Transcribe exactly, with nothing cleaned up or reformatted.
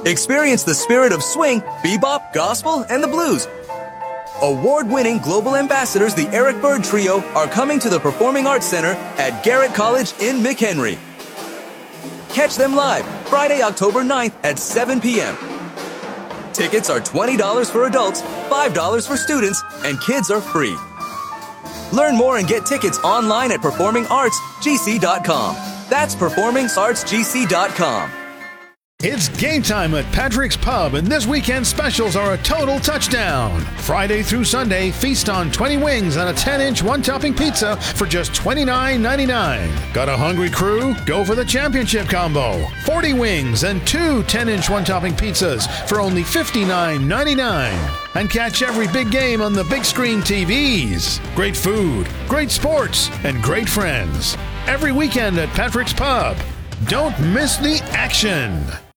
Experience the spirit of swing, bebop, gospel, and the blues. Award-winning global ambassadors, the Eric Bird Trio, are coming to the Performing Arts Center at Garrett College in McHenry. Catch them live Friday, October ninth at seven p.m. Tickets are twenty dollars for adults, five dollars for students, and kids are free. Learn more and get tickets online at performing arts g c dot com. That's performing arts g c dot com. It's game time at Patrick's Pub, and this weekend's specials are a total touchdown. Friday through Sunday, feast on twenty wings and a ten-inch one-topping pizza for just twenty-nine ninety-nine. Got a hungry crew? Go for the championship combo. forty wings and two ten-inch one-topping pizzas for only fifty-nine ninety-nine. And catch every big game on the big screen T Vs. Great food, great sports, and great friends. Every weekend at Patrick's Pub. Don't miss the action.